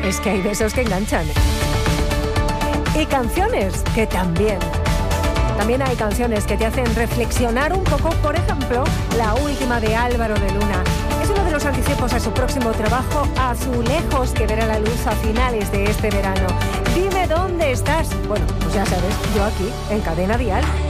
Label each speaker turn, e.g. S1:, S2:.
S1: Es que hay de esos que enganchan. Y canciones que también. También hay canciones que te hacen reflexionar un poco. Por ejemplo, la última de Álvaro de Luna. Es uno de los anticipos a su próximo trabajo, Azulejos, que verá la luz a finales de este verano. Dime dónde estás. Bueno, pues ya sabes, yo aquí, en Cadena Dial.